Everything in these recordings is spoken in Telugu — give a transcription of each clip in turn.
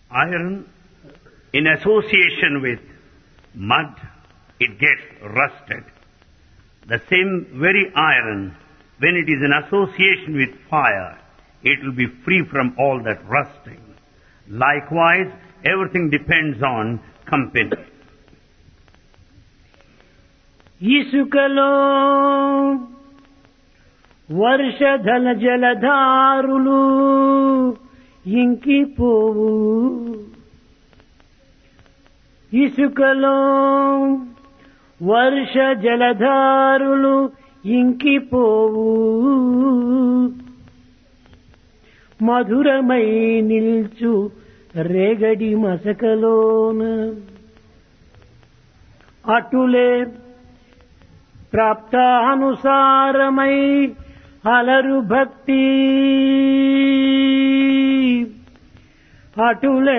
Iron, in association with mud, it gets rusted. The same very iron, when it is in association with fire, it will be free from all that rusting. Likewise, everything depends on company. ఇసుకలో వర్షధల జలధారులు ఇంకిపోవు ఇసుకలో వర్ష జలధారులు ఇంకిపోవు మధురమై నిల్చు రేగడి మసకలోన అటులే ప్రాప్తానుసారమై అలరు భక్తి అటులే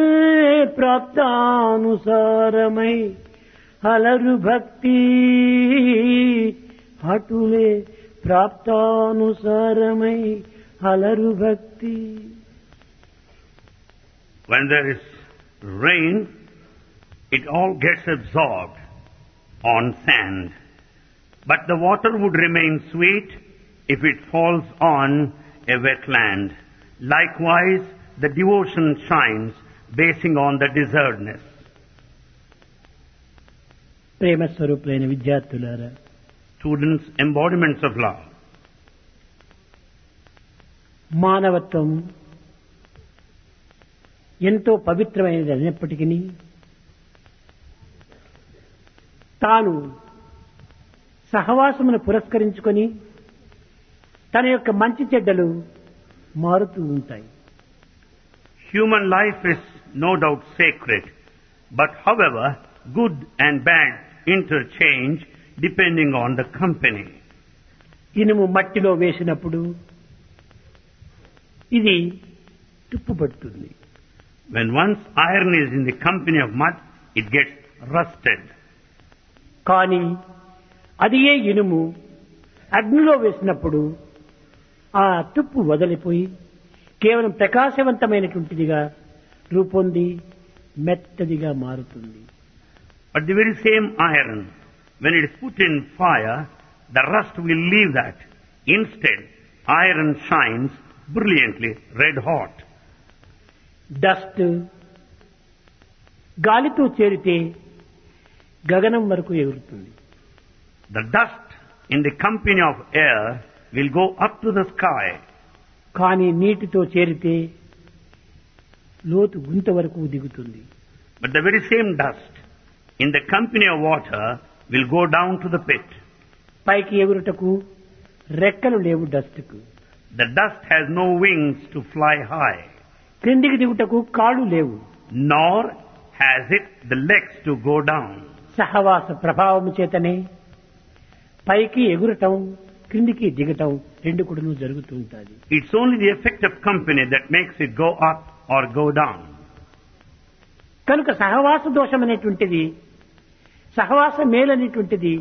ప్రాప్తానుసారమై అలరు భక్తి అటులే ప్రాప్తానుసారమై అలరు భక్తి. When there is rain, it all gets absorbed on sand. But the water would remain sweet if it falls on a wetland. Likewise, the devotion shines basing on the desertness. ప్రేమ స్వరూపులైన విద్యార్థులారా, Students, embodiments of love. మానవత్వం ఎంతో పవిత్రమైనది అయినప్పటికీ తాను సహవాసమును పురస్కరించుకొని తన యొక్క మంచి చెడ్డలు మారుతూ ఉంటాయి. Human life is no doubt sacred, but however, good and bad interchange depending on the company. ఇనుము మట్టిలో వేసినప్పుడు ఇది తుప్పుపడుతుంది. When once iron is in the company of mud, it gets rusted. కానీ అది ఏ ఇనుము అగ్నిలో వేసినప్పుడు ఆ తుప్పు వదిలిపోయి కేవలం ప్రకాశవంతమైనటువంటిదిగా రూపొంది మెత్తదిగా మారుతుంది. But the very same iron, when it is put in fire, the rust will leave that. Instead, iron shines brilliantly red hot. Dust గాలితో చేరితే గగనం వరకు ఎగురుతుంది. The dust in the company of air will go up to the sky. కానీ నీటితో చేరితే లోతు గుంత వరకు దిగుతుంది. But the very same dust in the company of water will go down to the pit. పైకి ఎగురుటకు రెక్కలు లేవు డస్ట్కు. The dust has no wings to fly high. క్రిందికి దిగుటకు కాళ్ళు లేవు. Nor has it the legs to go down. సహవాస ప్రభావము చేతనే పైకి ఎగురటం క్రిందికి దిగటం రెండు కూడాను జరుగుతూ ఉంటుంది. It's only the effect of company that makes it go up or go down. కనుక సహవాస దోషం అనేటువంటిది, సహవాస మేలు అనేటువంటిది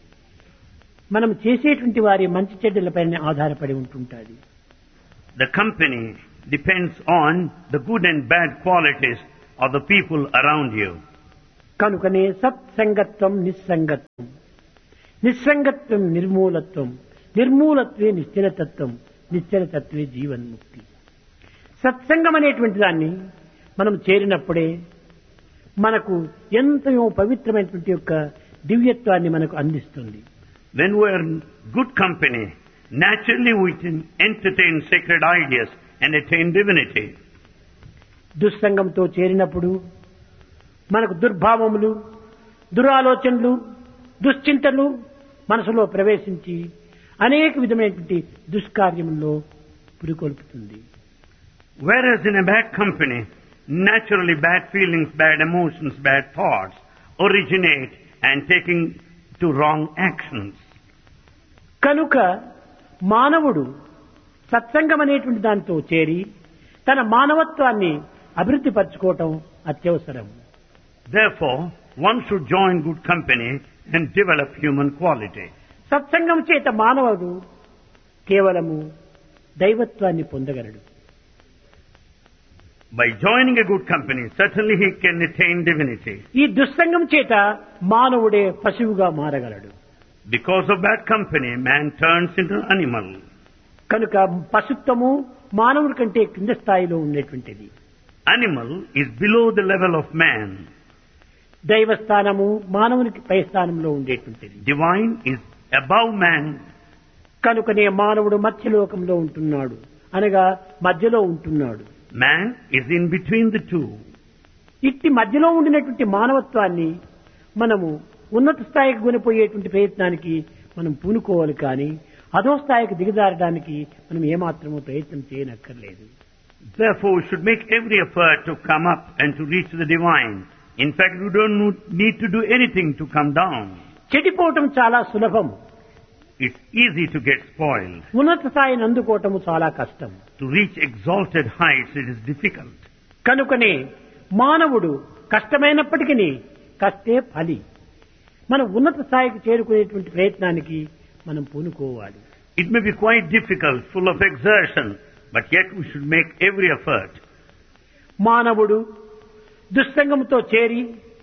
మనం చేసేటువంటి వారి మంచి చెడ్డలపైన ఆధారపడి ఉంటుంటుంది. The company depends on the good and bad qualities of the people around you. కనుకనే సత్సంగత్వం నిస్సంగత్వం, నిస్సంగత్వం నిర్మూలత్వం, నిర్మూలత్వే నిశ్చలతత్వం, నిశ్చలతత్వే జీవన్ముక్తి. సత్సంగం అనేటువంటి దాన్ని మనం చేరినప్పుడే మనకు ఎంతో పవిత్రమైనటువంటి యొక్క దివ్యత్వాన్ని మనకు అందిస్తుంది. When we are in good company, naturally we can entertain sacred ideas and attain divinity. దుస్సంగంతో చేరినప్పుడు మనకు దుర్భావములు, దురాలోచనలు, దుశ్చింతలు మనసులో ప్రవేశించి అనేక విధమైనటువంటి దుష్కార్యముల్లో పురికొల్పుతుంది. Whereas in a bad company, naturally bad feelings, bad emotions, bad thoughts originate and taking to wrong actions. కనుక మానవుడు సత్సంగం అనేటువంటి దాంతో చేరి తన మానవత్వాన్ని అభివృద్ధి పరచుకోవటం అత్యవసరం. Therefore, one should join good company and develop human quality. సత్సంగం చేత మానవుడు కేవలము దైవత్వాన్ని పొందగలడు. By joining a good company, certainly he can attain divinity. ఈ దుస్సంగం చేత మానవుడే పశువుగా మారగలడు. Because of bad company, man turns into an animal. కనుక పశుత్వము మానవుడి కంటే కింద స్థాయిలో ఉండేటువంటిది. Animal is below the level of man. దైవస్థానము మానవునికి పై స్థానంలో ఉండేటువంటిది. Divine is above man. కనుకనే మానవుడు మధ్యలోకంలో ఉంటున్నాడు, అనగా మధ్యలో ఉంటున్నాడు. Man is in between the two. ఇట్టి మధ్యలో ఉండినటువంటి మానవత్వాన్ని మనము ఉన్నత స్థాయికి కొనిపోయేటువంటి ప్రయత్నానికి మనం పూనుకోవాలి, కానీ అధో స్థాయికి దిగజారడానికి మనం ఏమాత్రమూ ప్రయత్నం చేయనక్కర్లేదు. Therefore, we should make every effort to come up and to reach the divine. In fact, we don't need to do anything to come down. చెడిపోవటం చాలా సులభం. It's easy to get spoiled. ఉన్నత స్థాయిని అందుకోవటము చాలా కష్టం. To reach exalted heights, it is difficult. కనుకనే మానవుడు కష్టమైనప్పటికీ కష్టే ఫలి. మనం ఉన్నత స్థాయికి చేరుకునేటువంటి ప్రయత్నానికి మనం పూనుకోవాలి. It may be quite difficult, full of exertion, but yet we should make every effort. మానవుడు దుస్సంగంతో చేరి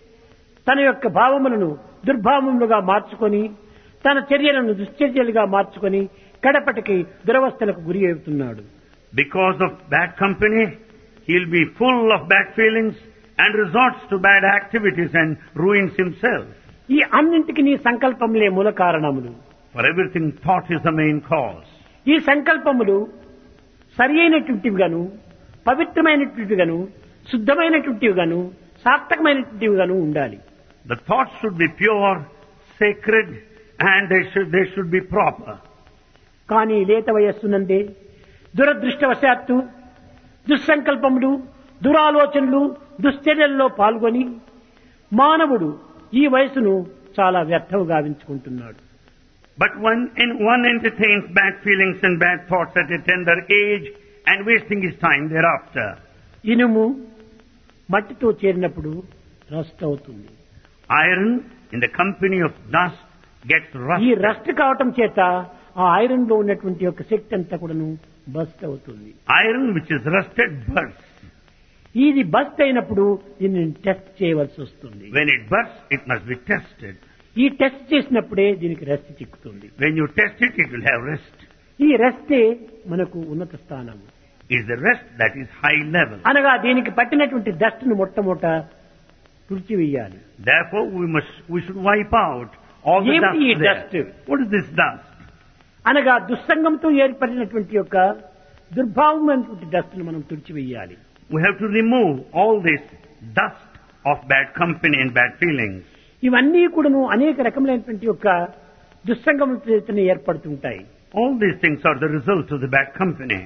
తన యొక్క భావములను దుర్భావములుగా మార్చుకొని తన చర్యలను దుశ్చర్యలుగా మార్చుకొని కడపటికి దురవస్థలకు గురి అవుతున్నాడు. Because of bad company, he'll be full of bad feelings and resorts to bad activities and ruins himself. ఈ అన్నింటికి నీ సంకల్పములే మూల కారణములు. For everything, thought is the main cause. ఈ సంకల్పములు సరి అయినటువంటివిగాను, పవిత్రమైనటువంటివిగాను, శుద్ధమైనటువంటివిగాను, సార్థకమైనటువంటివిగాను ఉండాలి. The thoughts should be pure, sacred, and they should be proper. కానీ లేత వయస్సునందే దురదృష్టవశాత్తు దుస్సంకల్పములు, దురాలోచనలు, దుశ్చర్యల్లో పాల్గొని మానవుడు ఈ వయసును చాలా వ్యర్థంగా గావించుకుంటున్నాడు. But when one entertains bad feelings and bad thoughts at a tender age and wasting his time thereafter. ఇనుము మట్టితో చేరినప్పుడు రస్ట్ అవుతుంది. Iron in the company of dust gets ఈ rusted. రస్ట్ కావటం చేత ఆ ఐరన్ లో ఉన్నటువంటి యొక్క శక్తి అంతా కూడాను బస్ట్ అవుతుంది. Iron which is rusted bursts. ఇది బస్ట్ అయినప్పుడు దీన్ని టెస్ట్ చేయవలసి వస్తుంది. When it bursts, it must be tested. ఈ టెస్ట్ చేసినప్పుడే దీనికి rest చిక్కుతుంది. When you test it, it will have rest. ఈ రెస్టే మనకు ఉన్నత స్థానం. Is the rest that is high level. అనగా దీనికి పట్టినటువంటి డస్ట్ ను మొట్టమొదట తుడిచివేయాలి. Therefore, we should wipe out all the ఏమిటి ఈ dust there. dust? What is this dust? అనగా దుస్సంగంతో ఏర్పడినటువంటి యొక్క దుర్భావమైనటువంటి డస్ట్ ను మనం తుడిచివేయాలి. We have to remove all this dust of bad company and bad feelings. ఇవన్నీ కూడాను అనేక రకములైనటువంటి యొక్క దుస్సంగం చేతనే ఏర్పడుతుంటాయి. All these things are the result of the bad company.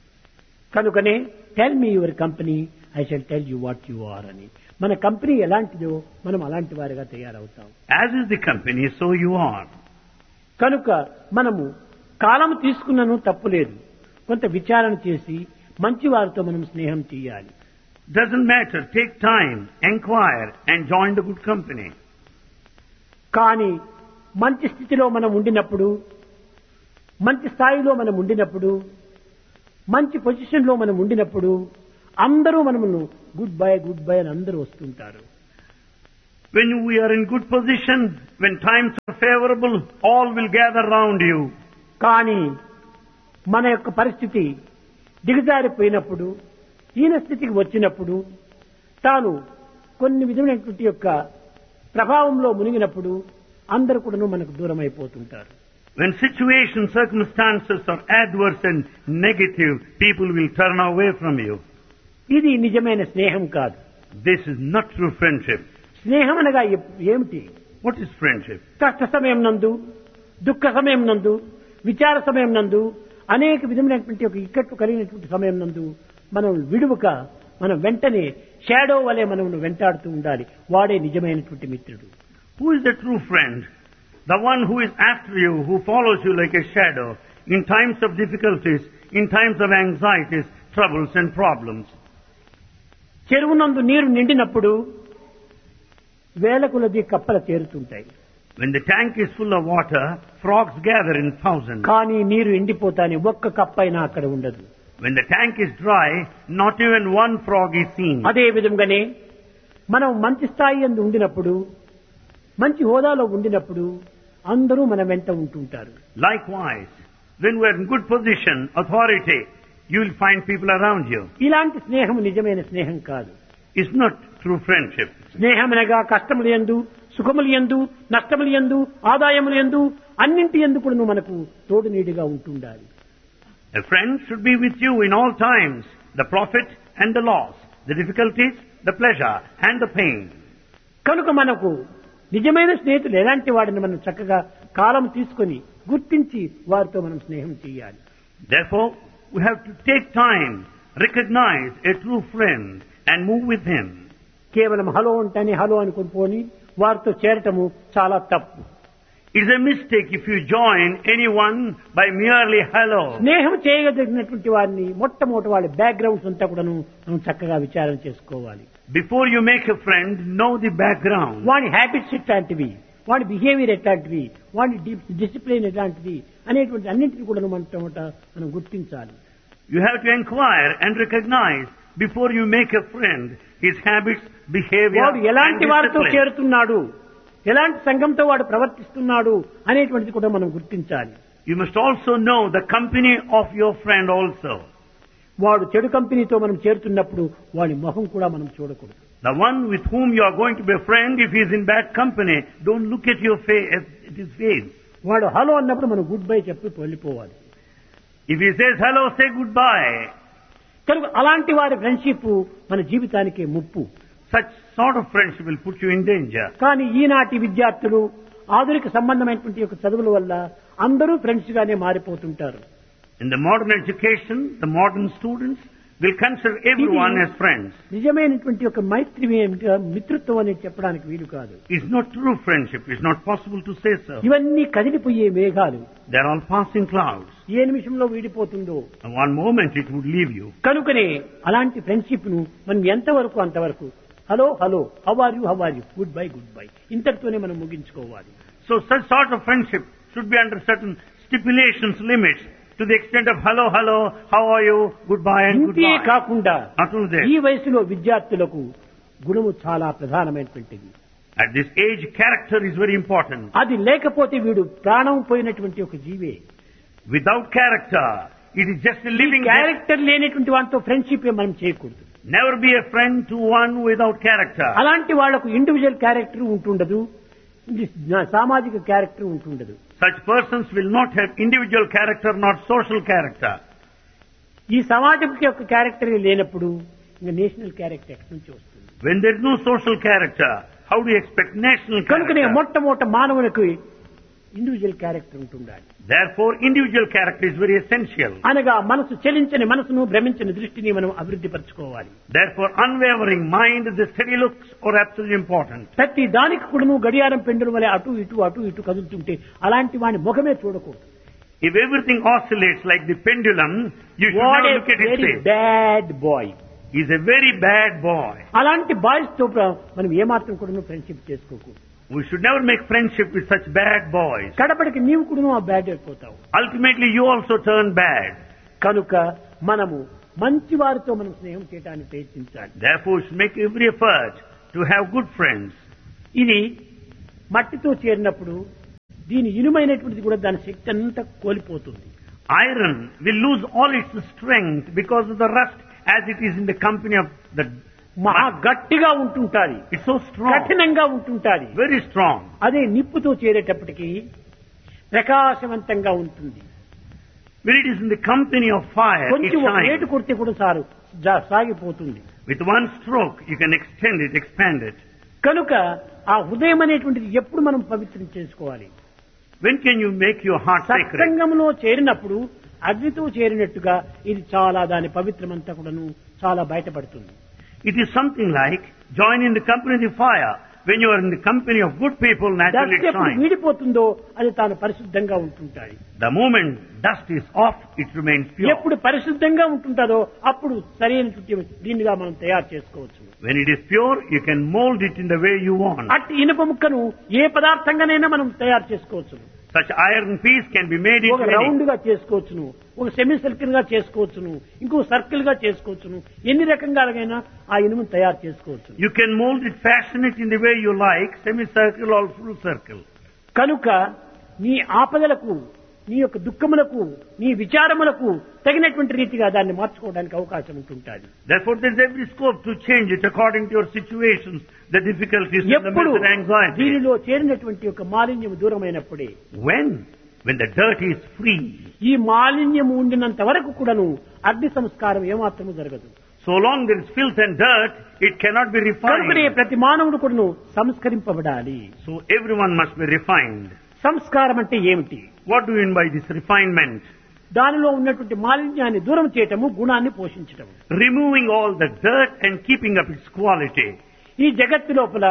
కనుకనే tell me your company, I shall tell you what you are అని. మన కంపెనీ ఎలాంటిదో మనం అలాంటి వారిగా తయారవుతాం. As is the company, so you are. కనుక మనము కాలం తీసుకున్నను తప్పులేదు. కొంత విచారణ చేసి మంచి వారితో మనం స్నేహం చేయాలి. Doesn't matter. Take time, inquire, and join the good company. కానీ మంచి స్థితిలో మనం ఉండినప్పుడు, మంచి స్థాయిలో మనం ఉండినప్పుడు, మంచి పొజిషన్ లో మనం ఉండినప్పుడు అందరూ మనమును గుడ్ బై అని అందరూ వస్తుంటారు. When we are in good position, when times are favorable, all will gather round you. కానీ మన యొక్క పరిస్థితి దిగజారిపోయినప్పుడు, హీన స్థితికి వచ్చినప్పుడు, తాను కొన్ని విధమైనటువంటి యొక్క ప్రభావంలో మునిగినప్పుడు అందరూ కూడాను మనకు దూరం అయిపోతుంటారు. When situations, circumstances are adverse and negative, people will turn away from you. ఇది నిజమైన స్నేహం కాదు. This is not true friendship. స్నేహం అనగా ఏమిటి? What is friendship? కష్ట సమయం నందు, దుఃఖ సమయం నందు, విచార సమయం నందు, అనేక విధమైనటువంటి ఒక ఇక్కట్లు కలిగినటువంటి సమయం నందు మనం విడువక మనం వెంటనే షాడో వలె మనం వెంటాడుతూ ఉండాలి. వాడే నిజమైనటువంటి మిత్రుడు. Who is the true friend? The one who is after you, who follows you like a shadow in times of difficulties, in times of anxieties, troubles and problems. చెరువునందు నీరు నిండినప్పుడు వేల కొలది కప్పలు చేరుతుంటాయి. When the tank is full of water, frogs gather in thousands. కానీ నీరు ఎండిపోతానే ఒక్క కప్పైనా అక్కడ ఉండదు. When the tank is dry, not even one frog is seen. అదే విధంగానే మనం మంచి స్థాయి యందు ఉండినప్పుడు, మంచి హోదాలో ఉండినప్పుడు అందరూ మన వెంట ఉంటుంటారు. Likewise, when we are in good position, authority, you will find people around you. ఇలాంటి స్నేహం నిజమైన స్నేహం కాదు. It's not true friendship. స్నేహమనగా కష్టములు యందు, సుఖములు యందు, నష్టములు యందు, ఆదాయములు యందు అన్నింటి యందు కూడా మనకు తోడు నీడిగా ఉంటుండాలి. A friend should be with you in all times, the profit and the loss, the difficulties, the pleasure and the pain. కనుక మనకు నిజమైన స్నేహితులు ఎలాంటి వాడిని మనం చక్కగా కాలం తీసుకొని గుర్తించి వారితో మనం స్నేహం చేయాలి. Therefore, we have to take time, recognize a true friend and move with him. కేవలం హలో అంటేనే హలో అనుకుని పోని వారితో చేరటము చాలా తప్పు. It's a mistake if you join anyone by merely hello. స్నేహం చేయగలిగినటువంటి వారిని మొట్టమొదటి వాళ్ళ బ్యాక్గ్రౌండ్స్ అంతా కూడాను మనం చక్కగా విచారణ చేసుకోవాలి. Before you make a friend, know the background. వాడి హ్యాబిట్స్ ఎట్లాంటివి, వాడి బిహేవియర్ ఎట్లాంటివి, వాడి డిసిప్లిన్ ఎట్లాంటిది అనేటువంటి అన్నింటినీ కూడా మనం గుర్తించాలి. You have to inquire and recognize before you make a friend his habits, behavior వాడు and ఎలాంటి వారితో discipline. చేరుతున్నాడు, ఎలాంటి సంఘంతో వాడు ప్రవర్తిస్తున్నాడు అనేటువంటిది కూడా మనం గుర్తించాలి. You must also know the company of your friend also. వాడు చెడు కంపెనీతో మనం చేరుతున్నప్పుడు వాడి మొహం కూడా మనం చూడకూడదు. The one with whom you are going to be a friend, if he is in bad company, don't look at your face, at his face. వాడు హలో అన్నప్పుడు మనం గుడ్ బై చెప్పి వెళ్ళిపోవాలి. If he says hello, say goodbye. కనుక అలాంటి వారి ఫ్రెండ్షిప్ మన జీవితానికి ముప్పు. Such sort of friendship will put you in danger. కానీ ఈనాటి విద్యార్థులు ఆధునిక సంబంధమైనటువంటి యొక్క చదువుల వల్ల అందరూ ఫ్రెండ్స్ గానే మారిపోతుంటారు. In the modern education, the modern students will consider everyone as friends. నిజమైనటువంటి ఒక మైత్రి మిత్రత్వం అనేది చెప్పడానికి వీలు కాదు. It's not true friendship. It's not possible to say so. ఇవన్నీ కదిలిపోయే మేఘాలు. They're all passing clouds. ఏ నిమిషంలో వీడిపోతుందో. In one moment it would leave you. కనుకనే అలాంటి ఫ్రెండ్షిప్ ను మనం ఎంతవరకు అంతవరకు hello hello how are you good bye ఇంతటితోనే మనం ముగించుకోవాలి. So such sort of friendship should be under certain stipulations, limits, to the extent of hello, how are you, goodbye and ఇంతే goodbye. కాకుండా Not only that. ఈ వయసులో విద్యార్థులకు గుణము చాలా ప్రధానమైనటువంటిది. At this age, character is very important. అది లేకపోతే వీడు ప్రాణం పోయినటువంటి ఒక జీవే. Without character, it is just a living death. Character లేనటువంటి వాటితో ఫ్రెండ్షిప్ మనం చేయకూడదు. Never be a friend to one without character. అలాంటి వాళ్లకు ఇండివిజువల్ క్యారెక్టర్ ఉంటుండదు, సామాజిక character ఉంటుండదు. Such persons will not have individual character, not social character. ఈ సమాజం యొక్క క్యారెక్టర్ లేనప్పుడు ఇంకా నేషనల్ క్యారెక్టర్ ఎక్కడి నుంచి వస్తుంది? When there is no social character, how do you expect national కనుకనే character? మొట్టమొదట మానవునికి ఇండివిజువల్ క్యారెక్టర్ ఉంటుండాలి. Therefore, individual character is very essential. అనగా మనసు చలించని మనసును భ్రమించని దృష్టిని మనం అభివృద్ధి పరచుకోవాలి. Therefore, unwavering mind, the steady looks are absolutely important. ప్రతి దానికి కూడా గడియారం పెండుల వలె అటు ఇటు కదులుతుంటే అలాంటి వాని ముఖమే చూడకూడదు. If everything oscillates like the pendulum, you should what never A look at his very face. Bad boy. He's a very bad boy. అలాంటి బాయ్స్ తో మనం ఏమాత్రం కూడా ఫ్రెండ్షిప్ చేసుకోకూడదు. We should never make friendship with such bad boys. కడపడికి నీవు కూడా ఆ బ్యాడ్ అయిపోతావు. Ultimately, you also turn bad. కనుక మనము మంచి వారితో మనం స్నేహం చేయడానికి ప్రయత్నించాలి. Therefore, we should make every effort to have good friends. ఇది మట్టితో చేరినప్పుడు దీని ఇనుమైనటువంటిది కూడా దాని శక్తి అంతా కోల్పోతుంది. Iron will lose all its strength because of the rust as it is in the company of the మహా గట్టిగా ఉంటుంటాది, It's so strong, కఠినంగా ఉంటుంటాది. very strong. అదే నిప్పుతో చేరేటప్పటికి ప్రకాశవంతంగా ఉంటుంది. When it is in the company of fire, it కొంచెం ఒక రేటు shines. కొడితే కూడా సాగిపోతుంది. With one stroke, you can extend it, expand it. కనుక ఆ హృదయం అనేటువంటిది ఎప్పుడు మనం పవిత్రం చేసుకోవాలి? When can you make your heart sacred? సత్సంగంలో చేరినప్పుడు అగ్నితో చేరినట్టుగా ఇది చాలా దాని పవిత్రమంతా కూడాను చాలా బయటపడుతుంది. It is something like join in the company of the fire. When you are in the company of good people, naturally it ఎప్పుడు shines. వీడిపోతుందో అది తాను పరిశుద్ధంగా ఉంటుంటాయి. The moment dust is off, it remains pure. ఎప్పుడు పరిశుద్ధంగా ఉంటుంటారో అప్పుడు సరైనటువంటి దీనిగా మనం తయారు చేసుకోవచ్చు. When it is pure, you can mold it in the way you want. అట్టి ఇనుప ముక్కను ఏ పదార్థంగానైనా మనం తయారు చేసుకోవచ్చు. Such iron piece can be made ఒక into రౌండ్ any. గా చేసుకోవచ్చును, ఒక సెమీ సర్కిల్ గా చేసుకోవచ్చును, ఇంకో సర్కిల్ గా చేసుకోవచ్చును, ఎన్ని రకంగాలైనా ఆ ఇనుమును తయారు చేసుకోవచ్చు. You can mold it, fashion it in the way you like, semicircle or full circle. కనుక నీ ఆపదలకు, నీ యొక్క దుఃఖములకు, నీ విచారములకు తగినటువంటి రీతిగా దాన్ని మార్చుకోవడానికి అవకాశం ఉంటుంటుంది. Therefore there is every scope to change it according to your situations, the difficulties and the ఎప్పుడు mental anxiety. దీనిలో చేరినటువంటి యొక్క మాలిన్యం దూరమైనప్పుడే, When the dirt is free, ఈ మాలిన్యం ఉండినంత వరకు కూడాను అగ్ని సంస్కారం ఏమాత్రము జరగదు. so long there is filth and dirt, it cannot be కనుకనే refined. ప్రతి మానవుడు కూడాను సంస్కరింపబడాలి. So everyone must be refined. సంస్కారం అంటే ఏమిటి? What do you mean by this refinement? దానిలో ఉన్నటువంటి మాలిన్యాన్ని దూరం చేయటము, గుణాన్ని పోషించటము. Removing all the dirt and keeping up its quality. ఈ జగత్తు లోపల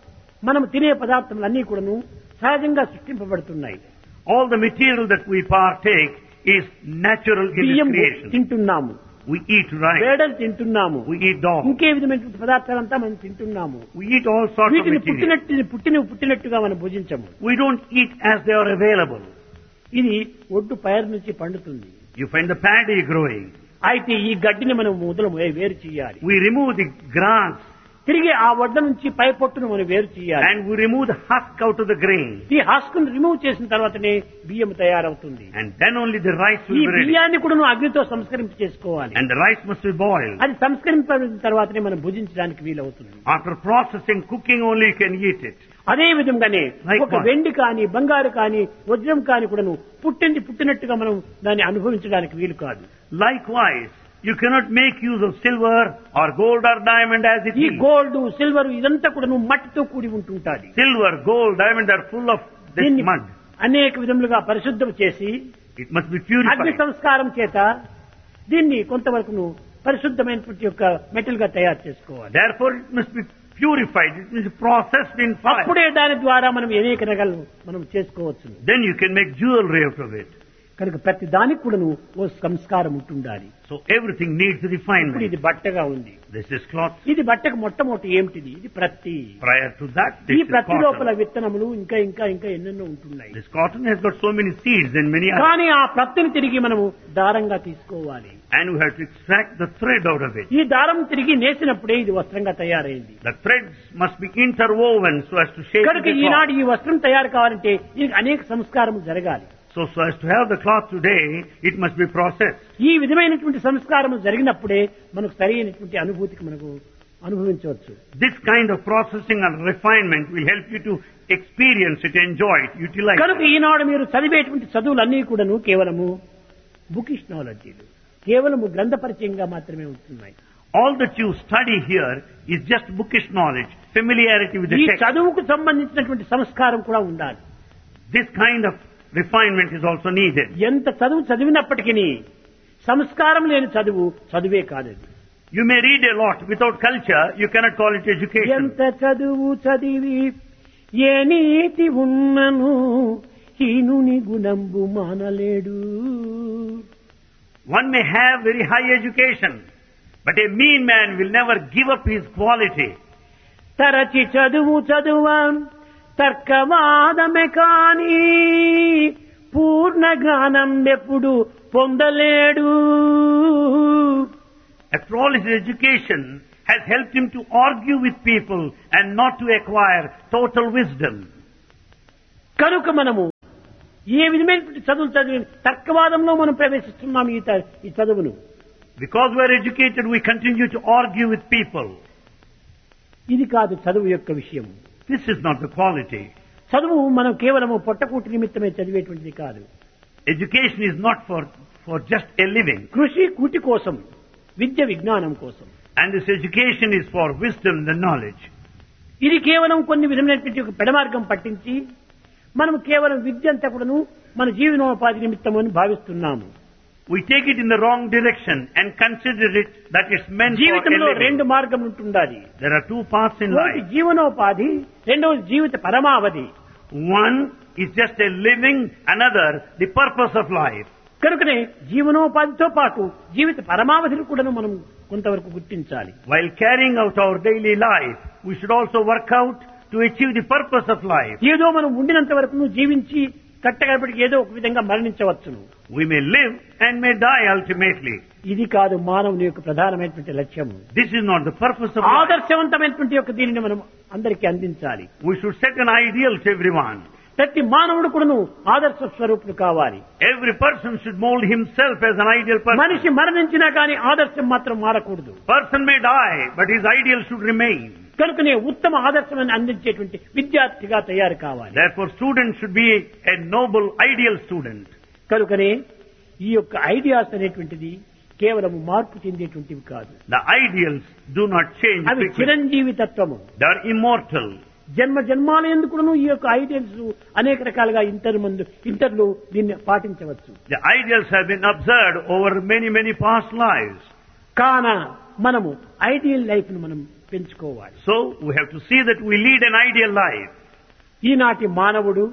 మనం తినే పదార్థములన్నీ కూడాను సహజంగా సృష్టింపబడుతున్నాయి. All the material that we partake is natural in its బియ్యం creation. తింటున్నాము, We eat rice, వేడలు తింటున్నాము, we eat dog, ఇంకే విధమైనటువంటి పదార్థాలంతా మనం తింటున్నాము. we eat all sorts of వీటిని material. పుట్టినట్టుగా మనం భుజించము. We don't eat as they are available. ఇది ఒడ్డు పైరు నుంచి పండుతుంది. You find the paddy growing. అయితే ఈ గడ్డిని మనం మొదలు వేరు చేయాలి. We remove the grass తిరిగి ఆ వడ్డ నుంచి పై పొట్టును మనం వేరు చేయాలి. and we remove the husk out of the grain. ఈ హస్కును రిమూవ్ చేసిన తర్వాతనే బియ్యం తయారవుతుంది. And then only the rice ఈ will be ready. బియ్యాన్ని కూడా నువ్వు అగ్నితో సంస్కరింప చేసుకోవాలి. And the rice must be boiled. అది సంస్కరింపబడిన తర్వాతనే మనం భుజించడానికి వీలవుతుంది. After processing, cooking only you can eat it. అదే విధంగానే Likewise. ఒక వెండి కాని, బంగారు కాని, వజ్రం కాని కూడా పుట్టినట్టుగా మనం దాన్ని అనుభవించడానికి వీలు కాదు. Likewise, you cannot make use of silver or gold or diamond as it ఈ is. గోల్డ్, సిల్వర్ ఇదంతా కూడా మట్టితో కూడి ఉంటుంటాది. Silver, gold, diamond are full of this దీన్ని mud. అనేక విధములుగా పరిశుద్ధం చేసి It must be అగ్ని purified. సంస్కారం చేత దీన్ని కొంతవరకు పరిశుద్ధమైనటువంటి యొక్క మెటల్ గా తయారు చేసుకోవాలి. Therefore, it must be purified. It must be processed in fire. అప్పుడే దాని ద్వారా మనం అనేక రకాలు మనం చేసుకోవచ్చు. Then you can make jewelry out of it. కనుక ప్రతి దానికి కూడా ఓ సంస్కారం ఉంటుండాలి. So everything needs ఇప్పుడు refinement. ఇది బట్టగా ఉంది. This is cloth. ఇది బట్టకు మొట్టమొదటి ఏమిటిది? ఇది ప్రత్తి. Prior to that, ఈ this is ప్రతి లోపల cotton. విత్తనములు ఇంకా ఇంకా ఇంకా ఎన్నెన్నో ఉంటున్నాయి. This cotton has got so many seeds and many others. కానీ ఆ ప్రత్తిని తిరిగి మనము దారంగా తీసుకోవాలి. And we have to extract the thread out of it. ఈ దారం తిరిగి నేసినప్పుడే ఇది వస్త్రంగా తయారైంది. The threads must be interwoven so as to shape కనుక the cloth. ఈనాడు ఈ వస్త్రం తయారు కావాలంటే దీనికి అనేక సంస్కారములు జరగాలి. So as to have the cloth today, it must be processed. ఈ విధమైనటువంటి సంస్కారము జరిగినప్పుడే మనకు సరైనటువంటి అనుభూతికి మనకు అనుభవించవచ్చు. This kind of processing and refinement will help you to experience it, enjoy it, utilize కనుక it. ఈనాడు మీరు చదివేటువంటి చదువులన్నీ కూడాను కేవలము బుకిష్ నాలెడ్జీలు, కేవలము గ్రంథ పరిచయంగా మాత్రమే ఉంటున్నాయి. All that you study here is just bookish knowledge, familiarity with ఈ the text. చదువుకు సంబంధించినటువంటి సంస్కారం కూడా ఉండాలి. This kind of refinement is also needed. ఎంత చదువు చదివినప్పటికీ సంస్కారం లేని చదువు చదువే కాదు. You may read a lot without culture, you cannot call it education. ఎంత చదువు చదివి ఏ నీతి ఉన్నను హీనుని గుణంబు మానలేడు. One may have very high education, but a mean man will never give up his quality. తరచి చదువు చదువా తర్కవాదమే కాని పూర్ణ జ్ఞానం ఎప్పుడు పొందలేడు. After all, his education has helped him to argue with people and not to acquire total wisdom. కనుక మనము ఏ విధమైనటువంటి చదువులు చదివి తర్కవాదంలో మనం ప్రవేశిస్తున్నాం. ఈ చదువును Because we are educated, we continue to argue with people. ఇది కాదు చదువు యొక్క విషయం. This is not the quality. చదువు మనం కేవలము పొట్టకూటి నిమిత్తమే చదివేటువంటిది కాదు. Education is not for just a living. కృషి కూటి కోసం, విద్య విజ్ఞానం కోసం. And this education is for wisdom and knowledge. ఇది కేవలం కొన్ని విధమైనటువంటి ఒక పెడమార్గం పట్టించి మనం కేవలం విద్య అంతా కూడాను మన జీవనోపాధి నిమిత్తము అని భావిస్తున్నాము. We take it in the wrong direction and consider it that it's meant for a జీవితంలో living. రెండు మార్గం ఉంటుండాలి. There are two paths in ఒకటి life. జీవనోపాధి, రెండవది జీవిత పరమావధి. One is just a living, another the purpose of life. కనుకనే జీవనోపాధితో పాటు జీవిత పరమావధిని కూడా మనం కొంతవరకు గుర్తించాలి. While carrying out our daily life, we should also work out to achieve the purpose of life. ఏదో మనం ఉండినంత వరకు జీవించి కట్టగడపటికి ఏదో ఒక విధంగా మరణించవచ్చును. We may live and may die ultimately. ఇది కాదు మానవుని యొక్క ప్రధానమైనటువంటి లక్ష్యము. This is not the purpose of life. ఆదర్శవంతమైనటువంటి యొక్క దీనిని మనం అందరికీ అందించాలి. We should set an ideal to everyone. ప్రతి మానవుడు కూడాను ఆదర్శ స్వరూపుడు కావాలి. Every person should mold himself as an ideal person. మనిషి మరణించినా కానీ ఆదర్శం మాత్రం మారకూడదు. Person may die, but his ideal should remain. కనుకనే ఉత్తమ ఆదర్శమని అందించేటువంటి విద్యార్థిగా తయారు కావాలి. Therefore, students should be a noble, ideal student. కనుకనే ఈ యొక్క ఐడియాస్ అనేటువంటిది కేవలం మార్పు చెందేటువంటివి కాదు. The ideals do not change. అవి చిరంజీవి తత్వము. They are immortal. జన్మ జన్మాల ఎందుకును ఈ యొక్క ఐడియల్స్ అనేక రకాలుగా ఇంటర్లు దీన్ని పాటించవచ్చు. The ideals have been observed over many, many past lives. కాన మనము ఐడియల్ లైఫ్ ను మనం పెంచుకోవాలి. So, we have to see that we lead an ideal life. ఈనాటి మానవుడు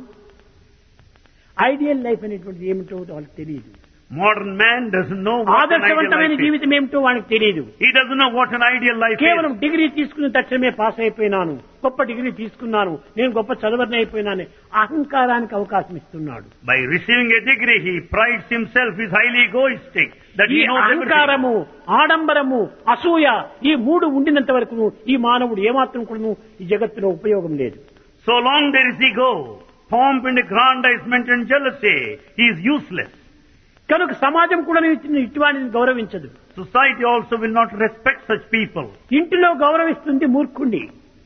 ఐడియల్ లైఫ్ అనేటువంటిది ఏమిటో వాళ్ళకి తెలియదు. Modern man doesn't know what an ideal ఆదర్శవంతమైన life is. జీవితం ఏమిటో వానికి తెలియదు. He doesn't know what an ideal life కేవలం is. డిగ్రీ తీసుకున్న తక్షణమే పాస్ అయిపోయినాను, గొప్ప డిగ్రీ తీసుకున్నాను, నేను గొప్ప చదవని అయిపోయినాను అహంకారానికి అవకాశం ఇస్తున్నాడు. By receiving a degree, he prides himself, is highly egoistic. That ఈ he knows everything. అహంకారము, ఆడంబరము, అసూయ ఈ మూడు ఉండినంత వరకు ఈ మానవుడు ఏమాత్రం కూడా ఈ జగత్తులో ఉపయోగం లేదు. So long there is ego, pomp and aggrandizement and jealousy, he is useless. కనుక సమాజం కూడా ఇటువంటిని గౌరవించదు. Society also will not respect such people. ఇంటిలో గౌరవిస్తుంది మూర్ఖుణ్ణి.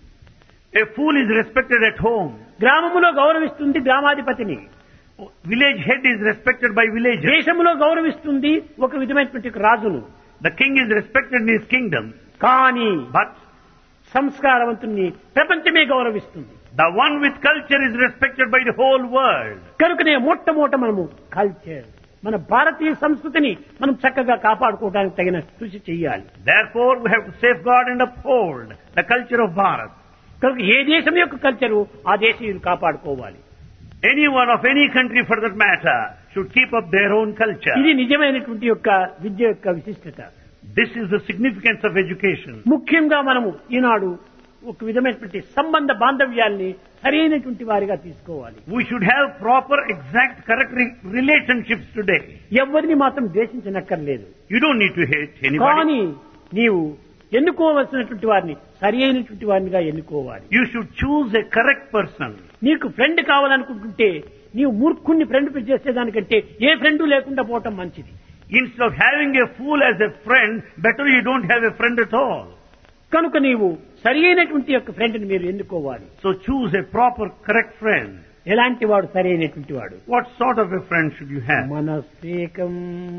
A fool is respected at home. గ్రామములో గౌరవిస్తుంది గ్రామాధిపతిని. Village head is respected by villagers. దేశములో గౌరవిస్తుంది ఒక విధమైనటువంటి రాజును. The king is respected in his kingdom. కానీ But సంస్కారవంతుణ్ణి ప్రపంచమే గౌరవిస్తుంది. the one with culture is respected by the whole world. కనుకనే మొట్టమొదట మనము కల్చర్, మన భారతీయ సంస్కృతిని మనం చక్కగా కాపాడుకోవడానికి తగిన కృషి చేయాలి. Therefore, we have to safeguard and uphold the culture of Bharat. కనుక ఏ దేశం యొక్క కల్చరు ఆ దేశీయులు కాపాడుకోవాలి. Anyone of any country for that matter should keep up their own culture. ఇది నిజమైనటువంటి యొక్క విద్య యొక్క విశిష్టత. This is the significance of education. ముఖ్యంగా మనము ఈనాడు ఒక విధమైనటువంటి సంబంధ బాంధవ్యాల్ని సరైనటువంటి వారిగా తీసుకోవాలి. We should have proper, exact, correct relationships today. ఎవరిని మాత్రం ద్వేషించనక్కర్లేదు. You don't need to hate anybody. కానీ నీవు ఎన్నుకోవలసినటువంటి వారిని సరి అయినటువంటి వారినిగా ఎన్నుకోవాలి. You should choose a correct person. నీకు ఫ్రెండ్ కావాలనుకుంటుంటే నీవు మూర్ఖుణ్ణి ఫ్రెండ్ చేసేదానికంటే ఏ ఫ్రెండ్ లేకుండా పోవటం మంచిది. Instead of having a fool as a friend, better you don't have a friend at all. కనుక నీవు సరి అయినటువంటి యొక్క ఫ్రెండ్ ని మీరు ఎన్నుకోవాలి. So choose a proper, correct friend. ఎలాంటి వాడు సరి అయినటువంటి వాడు? What sort of a friend should you have? మనస్సేకం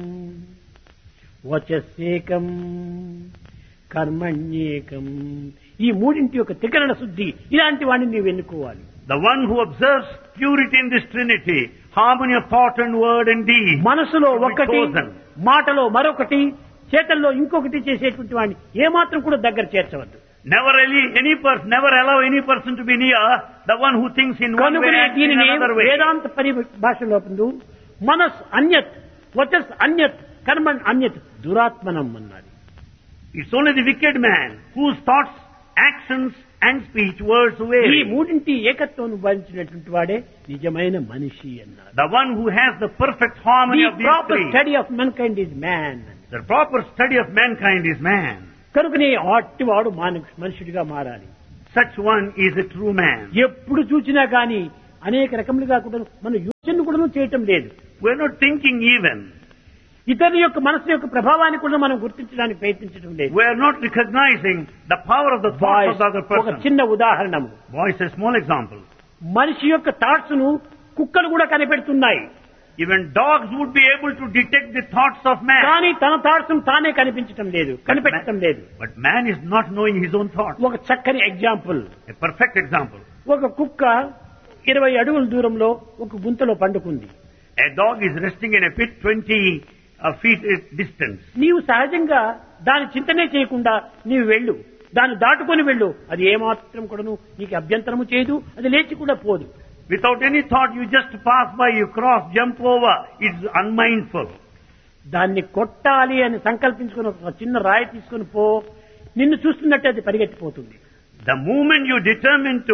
వచస్సేకం కర్మణ్యేకం, ఈ మూడింటి యొక్క త్రికరణ శుద్ధి, ఇలాంటి వాడిని నీవు ఎన్నుకోవాలి. The one who observes purity in this Trinity, harmony of thought and word and deed. మనసులో should be ఒక్కటి, chosen. మాటలో మరొకటి, చేతల్లో ఇంకొకటి చేసేటువంటి వాడిని ఏమాత్రం కూడా దగ్గర చేర్చవద్దు. Never allow any person to be near the one who thinks in one way కనుకనే and in దీనిని another way. వేదాంత పరిభాషలో మనస్ అన్యత్ వచస్ అన్యత్ కర్మణ్ అన్యత్ దురాత్మనం అన్నది. It's only the wicked man whose thoughts, actions and speech, words ఈ vary. మూడింటి ఏకత్వం భరించినటువంటి వాడే నిజమైన మనిషి అన్నారు. The one who has the perfect harmony The of these proper three. study of mankind is man. The proper study of mankind is man. కనుకనే అట్టి వాడు మనుషుడిగా మారాలి. Such one is a true man. ఎప్పుడు చూసినా గాని అనేక రకములుగా కూడా మన యోచన కూడా చేయటం లేదు. We're not thinking even. ఇతరుల యొక్క మనసు యొక్క ప్రభావాన్ని కూడా మనం గుర్తించడానికి ప్రయత్నించడం లేదు. We're not recognizing the power of the thoughts of the other ఒక person. చిన్న ఉదాహరణము. Voice a small example. మనిషి యొక్క థాట్స్ ను కుక్కలు కూడా కనిపెడుతున్నాయి. Even dogs would be able to detect the thoughts of man. కానీ తన థాట్స్ తానే కనిపెట్టడం లేదు. But man is not knowing his own thoughts. ఒక చక్కని ఎగ్జాంపుల్. A perfect example. ఒక కుక్క 20 అడుగుల దూరంలో ఒక గుంతలో పండుకుంది. A dog is resting in a pit 20 feet distance. నీవు సహజంగా దాని చింతనే చేయకుండా నీవు వెళ్ళు, దాన్ని దాటుకొని వెళ్ళు, అది ఏమాత్రం కూడాను నీకు అభ్యంతరము చేయదు, అది లేచి కూడా పోదు. Without any thought, you just pass by, you cross, jump over. It's unmindful. దాన్ని కొట్టాలి అని సంకల్పించుకుని ఒక చిన్న రాయి తీసుకుని పో, నిన్ను చూస్తున్నట్టు అది పరిగెత్తిపోతుంది. The moment you determine to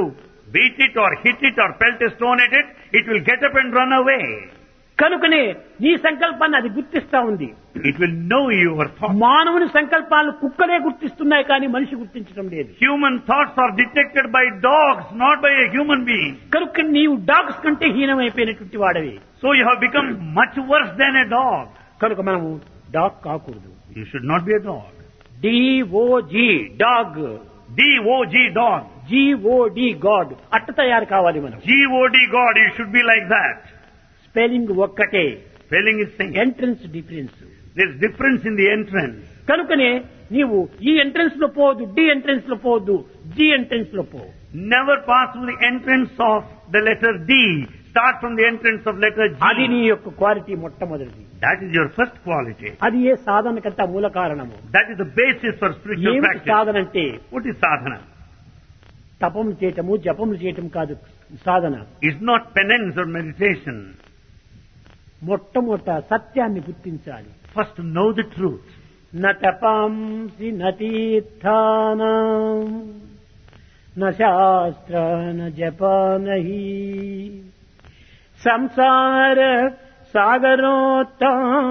beat it or hit it or pelt a stone at it, it will get up and run away. కనుకనే నీ సంకల్పాన్ని అది గుర్తిస్తా ఉంది. It will know your thoughts. మానవుని సంకల్పాలను కుక్కలే గుర్తిస్తున్నాయి కానీ మనిషి గుర్తించడం లేదు. Human thoughts are detected by dogs, not by a human being. కనుక నీవు డాగ్స్ కంటే హీనమైపోయినటువంటి వాడవి. So you have become much worse than a dog. కనుక మనము డాగ్ కాకూడదు. You should not be a dog. DOG dog, DOG dog. GOD God అట్ట తయారు కావాలి మనం. GOD God, you should be like that. Spelling ఒక్కటే, Spelling is same. Entrance difference. There is difference in the entrance. కనుకనే నీవు ఈ ఎంట్రన్స్ లో పోవద్దు, డి ఎంట్రన్స్ లో పోవద్దు, జి ఎంట్రన్స్ లో పో. Never pass through the entrance of the letter D. Start from the entrance of letter అది నీ G. యొక్క క్వాలిటీ మొట్టమొదటిది. That is your first quality. అది ఏ సాధనకంతా మూల కారణము. That is the basis for spiritual ఏమిటి practice. సాధన అంటే? What is sadhana? తపములు చేయటము జపములు చేయటం కాదు సాధన. It's not penance or meditation. మొట్టమొదట సత్యాన్ని గుర్తించాలి. First to know the truth. న తపంసి న తీర్థానాం న శాస్త్ర న జప నహి సంసార సాగరోత్తారే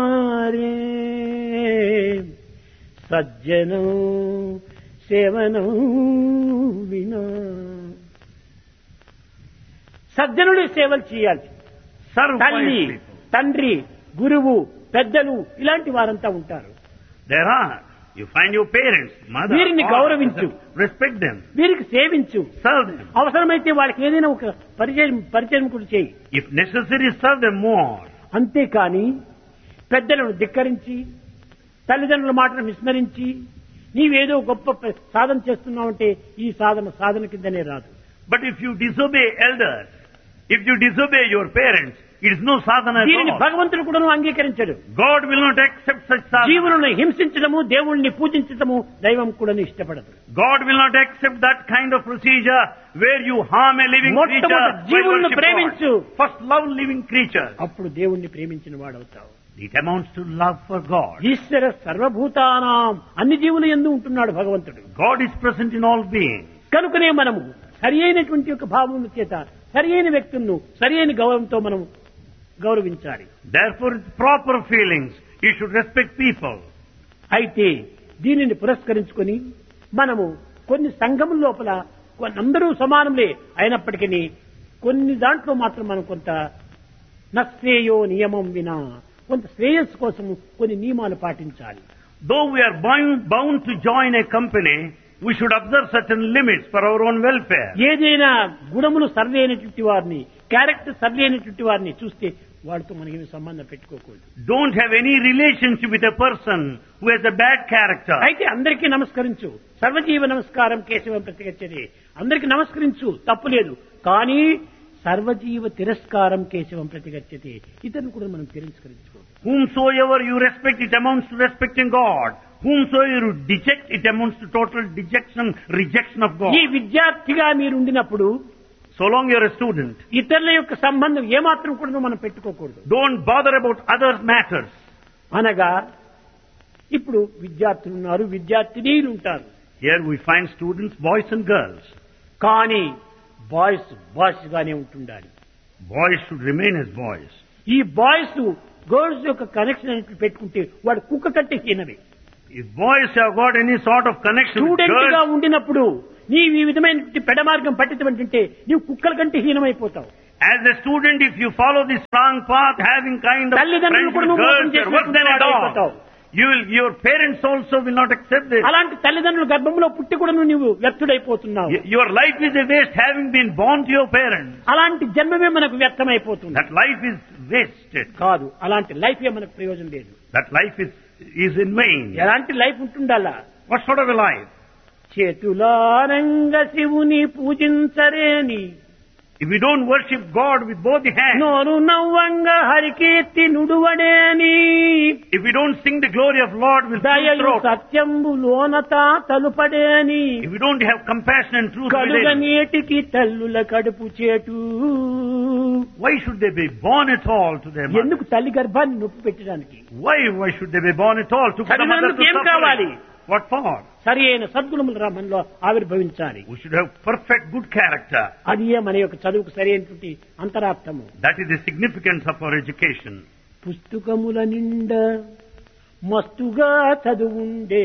సజ్జనం సేవనం వినా. సజ్జనుడి సేవలు చేయాలి. Serve తల్లి, wise people. తండ్రి, గురువు, పెద్దలు ఇలాంటి వారంతా ఉంటారు. There are. You find your parents, mother, వీరిని father, గౌరవించు. respect them. వీరికి సేవించు. Serve them. అవసరమైతే వాళ్ళకి ఏదైనా ఒక పరిచయం కూడా చేయి. If necessary, serve them more. అంతేకాని పెద్దలను ధిక్కరించి తల్లిదండ్రుల మాటను విస్మరించి నీవేదో గొప్ప సాధన చేస్తున్నావంటే ఈ సాధన కిందనే రాదు. But if you disobey elders, if you disobey your parents, it is no sadhana at దీనిని all. భగవంతుడు కూడా అంగీకరించడు. God will not accept such sadhana. జీవులను హింసించడము, దేవుణ్ణి పూజించడము దైవం కూడా ఇష్టపడదు. God will not accept that kind of procedure where you harm a living creature. మొట్టమొదట by జీవులను worship ప్రేమించు. God. First love living creatures. అప్పుడు దేవుణ్ణి ప్రేమించిన వాడవుతావు. It amounts to love for God. ఈశ్వర సర్వభూతానాం అన్ని జీవులు యందు ఉంటున్నాడు భగవంతుడు. God is present in all beings. కనుకనే మనము సరి అయినటువంటి యొక్క భావముల చేత సరి అయిన వ్యక్తులను సరి అయిన గౌరవంతో మనం గౌరవించాలి. Therefore, with proper feelings, you should respect people. అయితే దీనిని పురస్కరించుకొని మనము కొన్ని సంఘముల లోపల అందరూ సమానములే అయినప్పటికీ కొన్ని దాంట్లో మాత్రం మనం కొంత నశ్రేయో నియమం వినా కొంత శ్రేయస్సు కోసం కొన్ని నియమాలు పాటించాలి. Though we are bound to join a company, we should observe certain limits for our own welfare. ఏదైనా గుణములు సరైనటువంటి వారిని, క్యారెక్టర్ సరైనటువంటి వారిని చూస్తే వాడితో మనకి సంబంధం పెట్టుకోకూడదు. Don't have any relationship with a person who has a bad character. అయితే అందరికీ నమస్కరించు. సర్వజీవ నమస్కారం కేశవం ప్రతిగచ్చది. అందరికీ నమస్కరించు, తప్పు లేదు. కానీ సర్వజీవ తిరస్కారం కేశవం ప్రతిగచ్చతి. ఇతరులు కూడా మనం తిరస్కరించుకోవాలి. Whomsoever you respect, it amounts to respecting God. Whomsoever you deject, it amounts to total rejection of God. ఈ విద్యార్థిగా మీరు ఉండినప్పుడు So long you are a student, ఇతరుల యొక్క సంబంధం ఏమాత్రం కూడా మనం పెట్టుకోకూడదు. don't bother about other matters. అనగా ఇప్పుడు విద్యార్థులు ఉన్నారు, విద్యార్థినీలు ఉంటారు. Here we find students, boys and girls. కానీ బాయ్స్ గానే ఉంటుండాలి. Boys should remain as boys. ఈ బాయ్స్ గర్ల్స్ యొక్క కనెక్షన్ అనేది పెట్టుకుంటే వాడు కుక్క కంటే హీనమే. If boys have got any sort of connection with student గా girls, ఉండినప్పుడు నీవు ఈ విధమైన పెడ మార్గం పట్టించమంటే నీవు కుక్కల కంటే హీనమైపోతావు. as a student, if you follow this wrong path, having kind of తల్లిదండ్రులు friends కూడా with నువ్వు girls, మోసం you are worse than a చేసిపోతావు. dog. Your parents also will not accept this. అలాంటి తల్లిదండ్రుల గర్భంలో పుట్టి కూడా నువ్వు వ్యర్థుడైపోతున్నావు. Your life is a waste having been born to your parents. అలాంటి జన్మమే మనకు వ్యర్థమైపోతుంది. That life is wasted. కాదు, అలాంటి లైఫ్ ఏ మనకు ప్రయోజనం లేదు. That life is in vain. ఎలాంటి life ఉంటుండాలా? What sort of a life? చేతులారంగ శివుని పూజించరేని, If we don't worship God with both the hands, నోరు నవ్వంగ Harikeerthi నుడువడేని, if we don't sing the glory of Lord with full దయయు throat, సత్యంబు లోనత తలుపడేని, if we don't have compassion and truth కలుగ within, నేటికి తల్లుల కడుపు చేటు. why should they be born at all to their mother? ఎందుకు తల్లి గర్భాన్ని నొప్పి పెట్టడానికి? Why should they be born at all to the mother తల్లిదండ్రులకు to ఏం కావాలి? suffer? What for? సరి అయిన సద్గుణములు మనలో ఆవిర్భవించాలి. We should have perfect good character. అది మన యొక్క చదువుకు సరి అయినటువంటి అంతరార్థము. That is the significance of our education. పుస్తకముల నిండా మస్తుగా చదువుండే,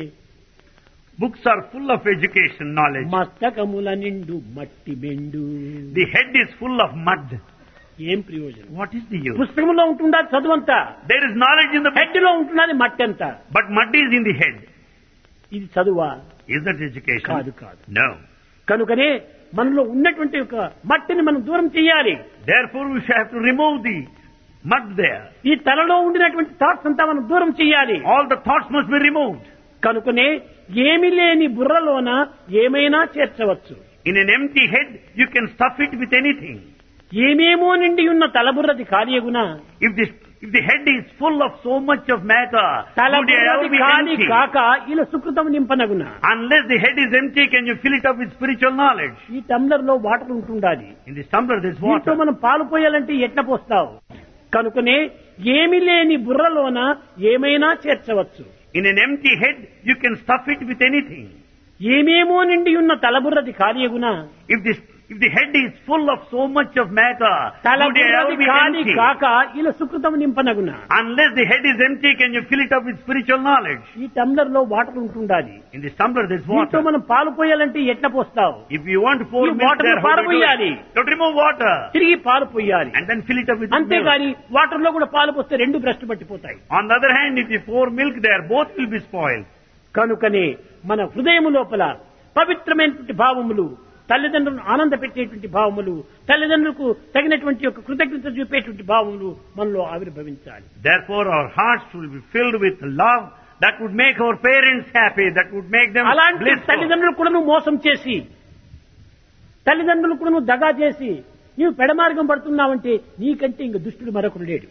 Books are full of education, knowledge. మస్తకముల నిండు మట్టి బెండు. The head is full of mud. ఏం ప్రయోజనం? What is the use? పుస్తకంలో ఉంటున్నది చదువంతా, There is knowledge in the book, head లో ఉంటున్నది మట్టి అంతా. but mud is in the head. ఇది చదువా? Is that education? కాదు కాదు. No. కనుకనే మనలో ఉన్నటువంటి ఒక మట్టిని మనం దూరం చేయాలి. Therefore we shall have to remove the mud there. ఈ తలలో ఉండినటువంటి థాట్స్ అంతా మనం దూరం చేయాలి. All the thoughts must be removed. కనుకనే ఏమి లేని బుర్రలోన ఏమైనా చేర్చవచ్చు. In an empty head, you can stuff it with anything. ఏమేమో నిండి ఉన్న తలబుర్రది కార్యగుణ. If the head is full of so much of matter, would it ever తలబుర్రది be కాని empty? కాక ఇలా సుకృతం నింపనగున. Unless the head is empty, can you fill it up with spiritual knowledge? ఈ టంబ్లర్ లో వాటర్ ఉంటుండాలి. In this tumbler there is దీంతో water. మనం పాలు పోయాలంటే ఎట్లా పోస్తావు? కనుకనే ఏమి లేని బుర్రలోన ఏమైనా చేర్చవచ్చు. In an empty head, you can stuff it with anything. ఏమేమో నిండి ఉన్న తలబుర్రది కార్యగుణ. If the head is full of so much of matter, would it ever తలబుర్రది be కాని empty? కాక ఇలా సుకృతం నింపనగున. Unless the head is empty, can you fill it up with spiritual knowledge? ఈ టంబ్లర్ లో వాటర్ ఉంటుండాలి. In this tumbler there is దీంతో water. మనం పాలు పోయాలంటే ఎట్లా పోస్తావు? If you want to pour ఈ milk water there, ని how do you do పారబోయాలి. it? You have to remove water తిరిగి పాలు పోయాలి. and then fill it up with milk. అంతేగాని వాటర్ లో కూడా పాలు పోస్తే రెండు భ్రష్టు పట్టిపోతాయి. On the other hand, if you pour milk there, both will be spoiled. కనుకనే మన హృదయము లోపల పవిత్రమైనటువంటి భావములు, తల్లిదండ్రులను ఆనంద పెట్టేటువంటి భావములు, తల్లిదండ్రులకు తగినటువంటి యొక్క కృతజ్ఞత చూపేటువంటి భావములు మనలో ఆవిర్భవించాలి. Therefore, our hearts will be filled with love that would make our parents happy, that would make them అలాంటి blissful. తల్లిదండ్రులు కూడా నువ్వు మోసం చేసి, తల్లిదండ్రులు కూడా నువ్వు దగా చేసి నీవు పెడమార్గం పడుతున్నావంటే నీకంటే ఇంక దుష్టుడు మరొకడు లేడు.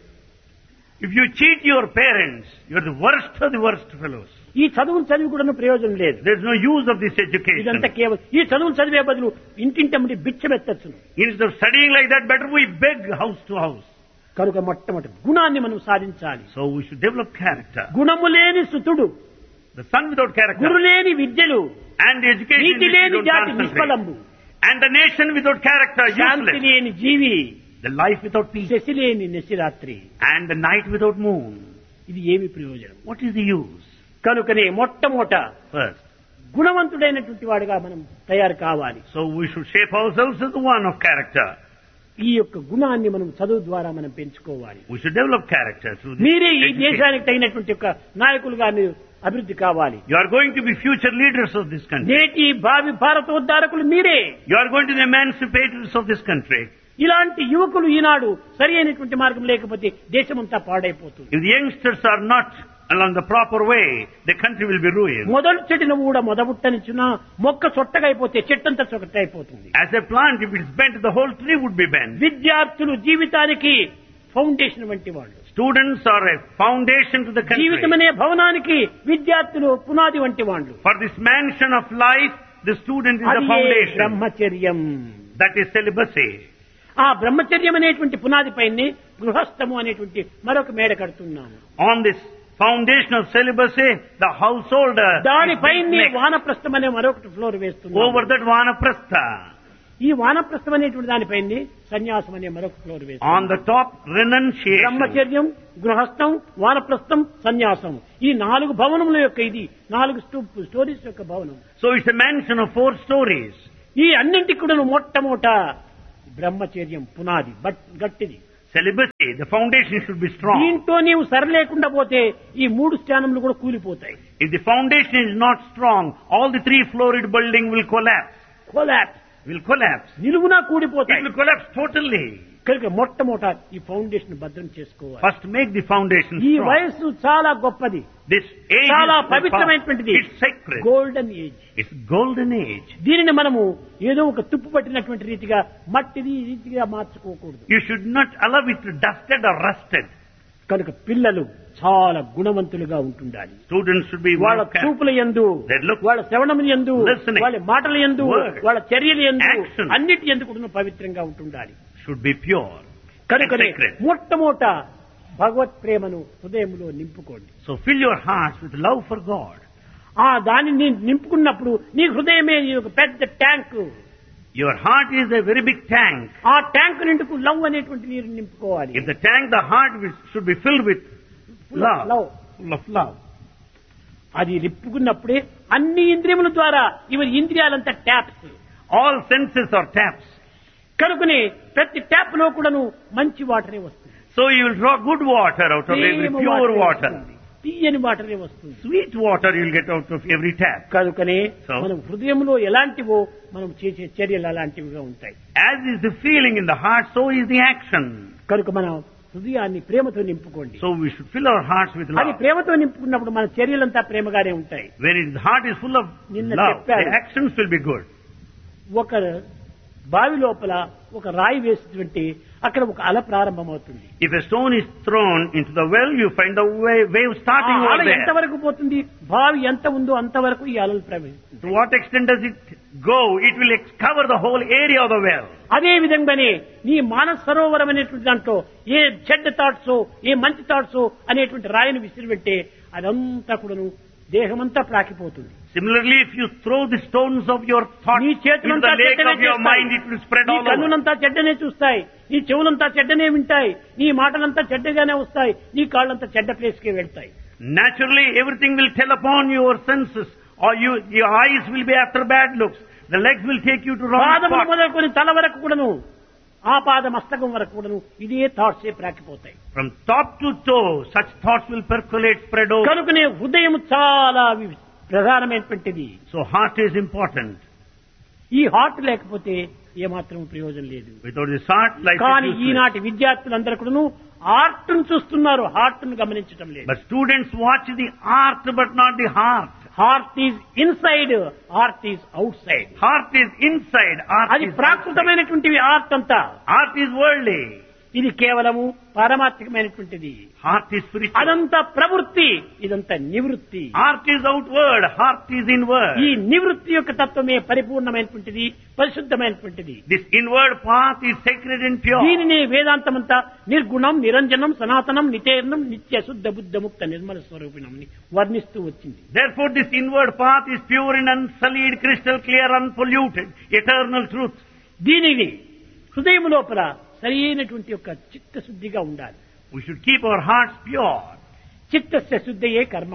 If you cheat your parents, you are the worst of the worst fellows. ఈ చదువులు చదివి కూడా ప్రయోజనం లేదు. There is no use of this education. ఇదంతా కేవలం ఈ చదువులు చదివే బదులు ఇంటింటమ్మడి బిచ్చమెత్తచ్చును. Instead of studying like that, better we beg house to house. కనుక మొట్టమొదటి గుణాన్ని మనం సాధించాలి. So we should develop character. గుణము లేని సుతుడు, The son without character గురు లేని విద్యలు, and the education NITI which లేని you don't జాతి concentrate. నిష్ఫలంబు, And the nation without character Shanti useless. లేని జీవి, The life without peace. Shashi లేని నిశిరాత్రి. And the night without moon. ఇది ఏమి ప్రయోజనం? What is the use? కనుకనే మొట్టమొదట First. గుణవంతుడైనటువంటి వాడుగా మనం తయారు కావాలి. So we should shape ourselves as the one of character. ఈ యొక్క గుణాన్ని మనం చదువు ద్వారా మనం పెంచుకోవాలి. We should develop character through this మీరే ఈ education. దేశానికి తగినటువంటి యొక్క నాయకులుగా మీరు అభివృద్ధి కావాలి. You are going to be future leaders of this country. నేటి భావి భారతోద్ధారకులు మీరే. You are going to be emancipators of this country. ఇలాంటి యువకులు ఈనాడు సరి అయినటువంటి మార్గం లేకపోతే దేశమంతా పాడైపోతుంది. If the youngsters are not along the proper way, the country will be ruined. మొదలు చెట్టును కూడా మొదబుట్టనిచ్చునా మొక్క చొట్టగా అయిపోతే చెట్టంతా చొట్ట అయిపోతుంది. As a plant, if it is bent, the whole tree would be bent. విద్యార్థులు జీవితానికి ఫౌండేషన్ వంటి వాళ్ళు. Students are a foundation to the country. జీవితం అనే భవనానికి విద్యార్థులు పునాది వంటి వాళ్ళు. For this mansion of life, the student is the అది foundation. బ్రహ్మచర్యం. That is celibacy. ఆ బ్రహ్మచర్యం అనేటువంటి పునాది పైనే గృహస్థము అనేటువంటి మరొక మేడ కడుతున్నాము. On this foundation of celibacy, the householder దానిపైనే is next. వానప్రస్థం అనే మరొకటి ఫ్లోర్ వేస్తున్నాము. Over that vanaprastha. ఈ వానప్రస్థం అనేటువంటి దానిపైనే సన్యాసం అనే మరొక ఫ్లోర్ On వేస్తున్నాము. the top, renunciation. బ్రహ్మచర్యం, గృహస్థం, వానప్రస్థం, సన్యాసం, ఈ 4 భవనముల యొక్క ఇది 4 స్టోరీస్ యొక్క భవనం. So it's a mansion of 4 stories. ఈ అన్నింటికి కూడా మొట్టమొదట బ్రహ్మచర్యం పునాది గట్టిది. Celibacy, the foundation should be strong. దీంతో నీవు సరిలేకుండా పోతే ఈ 3 స్థానములు కూడా కూలిపోతాయి. If the foundation is not strong, all the 3-floored building will collapse. నిలువునా It కూడిపోతాయి. will collapse totally. కనుక మొట్టమొదట ఈ ఫౌండేషన్ భద్రం చేసుకోవాలి. First make the foundation ఈ strong. వయస్సు చాలా గొప్పది, This age చాలా is పవిత్రమైనటువంటిది. it's sacred. Golden age. It's golden age. దీనిని మనము ఏదో ఒక తుప్పు పట్టినటువంటి రీతిగా మట్టిది ఈ రీతిగా మార్చుకోకూడదు. You should not allow it to dusted or rusted. కనుక పిల్లలు చాలా గుణవంతులుగా ఉంటుండాలి. Students should be వాళ్ళ well kept. చూపుల యందు, They look, వాళ్ళ శ్రవణముల యందు, listening, వాళ్ళ మాటల యందు, word, వాళ్ళ చర్యల యందు, action. అన్నిటి యందు కూడా పవిత్రంగా ఉంటుండాలి. should be pure and కనుకనే sacred. మొట్టమొదట భగవత్ ప్రేమను హృదయంలో నింపుకోండి. So fill your hearts with love for God. ఆ దానిని నింపుకున్నప్పుడు నీ హృదయమే నీ ఒక పెద్ద tank. Your heart is a very big tank. ఆ ట్యాంక్ నిండుకు లవ్ అనేటువంటి నీరు నింపుకోవాలి. If the tank, the heart should be filled with love. Full of love. అది నింపుకున్నప్పుడే అన్ని ఇంద్రియముల ద్వారా ఇవి ఇంద్రియాలంతా taps. All senses are taps. కనుకనే ప్రతి ట్యాప్ లో కూడాను మంచి వాటరే వస్తుంది. So you will draw good water out of every pure water. తీయని వాటరే వస్తుంది. Sweet water you will get out of every tap. కనుకనే మనం హృదయంలో ఎలాంటివో మనం చేసే చర్యలు అలాంటివిగా ఉంటాయి. As is the feeling in the heart, so is the action. కనుక మనం హృదయాన్ని ప్రేమతో నింపుకోండి. So we should fill our hearts with అది love. ప్రేమతో నింపుకున్నప్పుడు మన చర్యలంతా ప్రేమగానే ఉంటాయి. When the heart is full of love, the actions will be good. ఒక బావి లోపల ఒక రాయి వేసినటువంటి అక్కడ ఒక అల ప్రారంభమవుతుంది. If a stone is thrown into the well, you find the wave starting over there. ఎంతవరకు పోతుంది? బావి ఎంత ఉందో అంతవరకు ఈ అలలు ప్రవహిస్తుంది. To what extent does it go? It will cover the whole area of the well. అదే విధంగానే నీ మానస సరోవరం అనేటువంటి దాంట్లో ఏ చెడ్డ థాట్స్ ఏ మంచి థాట్స్ అనేటువంటి రాయిని విసిరిపెట్టే అదంతా కూడాను దేహమంతా ప్రాకిపోతుంది. Similarly, if you throw the stones of your thoughts into the lake of your mind, it will spread all over. నీ కన్నులంతా చెడ్డనే చూస్తాయి, నీ చెవులంతా చెడ్డనే వింటాయి, నీ మాటలంతా చెడ్డగానే వస్తాయి, నీ కాళ్ళంతా చెడ్డ ప్లేస్కే వెళ్తాయి. Naturally, everything will tell upon your senses, or your eyes will be after bad looks. The legs will take you to wrong spots. పాదములు మొదలుకొని తల వరకు కూడాను ఆ పాద మస్తకం వరకు కూడాను ఇదే thoughts ప్రాకిపోతాయి. From top to toe, such thoughts will percolate, spread over. కనుకనే హృదయం చాలా ప్రధానమైనటువంటిది. So heart is important. ఈ హార్ట్ లేకపోతే ఏమాత్రం ప్రయోజనం లేదు. Without this heart, life కానీ is useless. ఈనాటి విద్యార్థులందరూ కూడాను ఆర్ట్ ను చూస్తున్నారు, హార్ట్ ను గమనించడం లేదు. But students watch the art, but not the heart. Heart is inside, art is out side. Heart is inside, art అది is outside. ప్రాకృతమైనటువంటివి ఆర్ట్ అంతా. Art is worldly. ఇది కేవలము పారమార్థికమైనటువంటిది. Heart is spiritual. అదంతా ప్రవృత్తి, ఇదంతా నివృత్తి. Art is outward, heart is inward. ఈ నివృత్తి యొక్క తత్వమే పరిపూర్ణమైనటువంటిది, పరిశుద్ధమైనటువంటిది. This inward path is sacred and pure. దీనిని వేదాంతమంతా నిర్గుణం, నిరంజనం, సనాతనం, నితేర్ణం, నిత్య శుద్ధ బుద్ధ ముక్త నిర్మల స్వరూపిణం వర్ణిస్తూ వచ్చింది. Therefore this inward path is pure and unsullied, crystal clear, unpolluted, eternal truth. దీనిని హృదయం లోపల సరి అయినటువంటి యొక్క చిత్తశుద్ధిగా ఉండాలి. We should keep our hearts pure. చిత్తస్య శుద్ధయే కర్మ.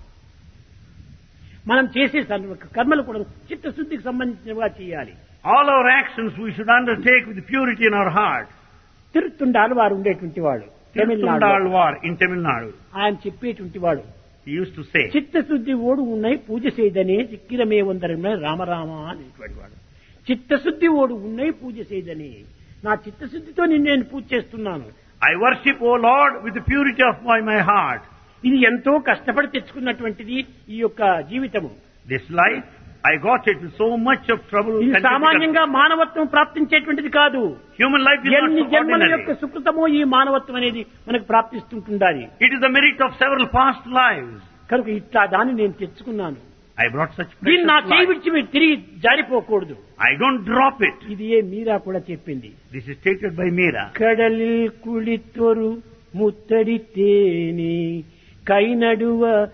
మనం చేసే కర్మలు కూడా చిత్తశుద్ధికి సంబంధించినవిగా చేయాలి. All our actions we should undertake with purity in our heart. తిరుత్తుండాలు వారు ఉండేటువంటి వాడు Tirthundalvar in Tamil Nadu. ఆయన చెప్పేటువంటి వాడు He used to say, చిత్తశుద్ధి ఓడు ఉన్నాయి పూజ చేయదనే చిక్కిరమే వందరమే రామరామ అనేటువంటి వాడు. చిత్తశుద్ధి ఓడు ఉన్నాయి పూజ చేయదని, నా చిత్తశుద్ధితో నేను పూజ చేస్తున్నాను. I worship, O Lord, with the purity of my heart. ఇది ఎంతో కష్టపడి తెచ్చుకున్నటువంటిది ఈ యొక్క జీవితము. This life, I got it with so much of trouble. ఇది సామాన్యంగా మానవత్వం ప్రాప్తించేటువంటిది కాదు. Human life is not ఎన్ని so జన్మల యొక్క ordinary. సుకృతమో ఈ మానవత్వం అనేది మనకు ప్రాప్తిస్తుంటుండాలి. It is the merit of several past lives. కనుక ఇట్లా దాన్ని నేను తెచ్చుకున్నాను. I brought such దీన్ని నా precious చేయి life. విడిచి మీరు తిరిగి జారిపోకూడదు. I don't drop it. ఇది ఏ మీరా కూడా చెప్పింది. This is stated by Meera. కడలిల్ కుళితొరు ముత్తడి తేని కై నడువ